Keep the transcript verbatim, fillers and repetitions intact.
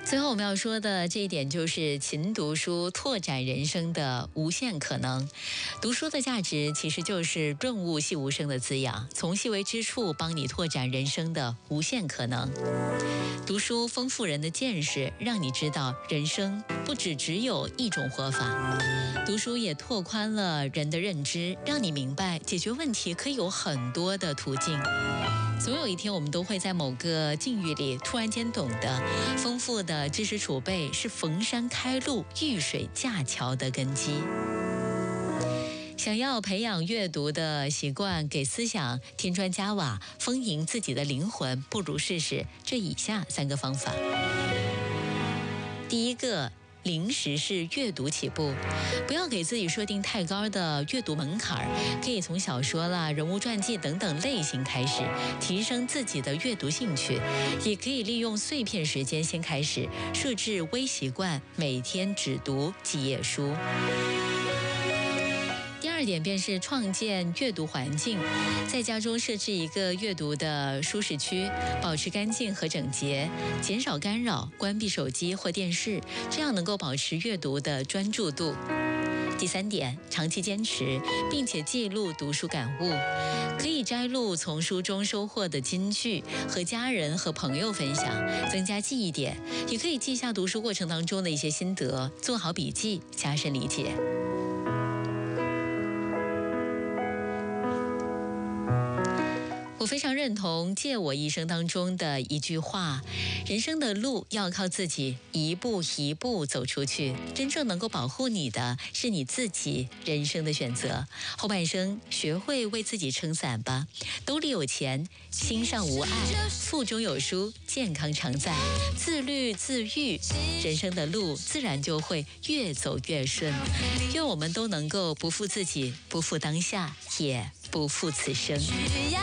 最后我们要说的这一点就是勤读书，拓展人生的无限可能。读书的价值其实就是润物细无声的滋养，从细微之处帮你拓展人生的无限可能。读书丰富人的见识，让你知道人生不只只有一种活法。读书也拓宽了人的认知，让你明白解决问题可以有很多的途径。总有一天，我们都会在某个境遇里突然间懂得，丰富的知识储备是逢山开路、遇水架桥的根基。想要培养阅读的习惯，给思想添砖加瓦，丰盈自己的灵魂，不如试试这以下三个方法。第一个，零时是阅读起步，不要给自己设定太高的阅读门槛，可以从小说啦、人物传记等等类型开始，提升自己的阅读兴趣。也可以利用碎片时间先开始，设置微习惯，每天只读几页书。第二点便是创建阅读环境，在家中设置一个阅读的舒适区，保持干净和整洁，减少干扰，关闭手机或电视，这样能够保持阅读的专注度。第三点，长期坚持，并且记录读书感悟，可以摘录从书中收获的金句，和家人和朋友分享，增加记忆点，也可以记下读书过程当中的一些心得，做好笔记，加深理解。我非常认同借我一生当中的一句话，人生的路要靠自己一步一步走出去，真正能够保护你的是你自己人生的选择。后半生学会为自己撑伞吧，兜里有钱，心上无碍，腹中有书，健康常在，自律自愈，人生的路自然就会越走越顺。愿我们都能够不负自己，不负当下，也不负此生。